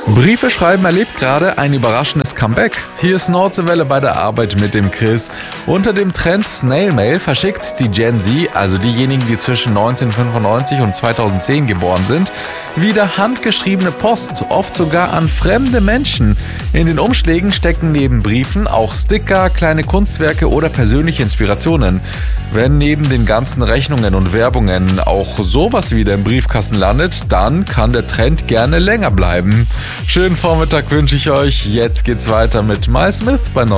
Briefe schreiben erlebt gerade ein überraschendes Comeback. Hier ist Nordseewelle bei der Arbeit mit dem Chris. Unter dem Trend Snail Mail verschickt die Gen Z, also diejenigen, die zwischen 1995 und 2010 geboren sind, wieder handgeschriebene Post, oft sogar an fremde Menschen. In den Umschlägen stecken neben Briefen auch Sticker, kleine Kunstwerke oder persönliche Inspirationen. Wenn neben den ganzen Rechnungen und Werbungen auch sowas wieder im Briefkasten landet, dann kann der Trend gerne länger bleiben. Schönen Vormittag wünsche ich euch. Jetzt geht's weiter mit Miles Smith bei Nord.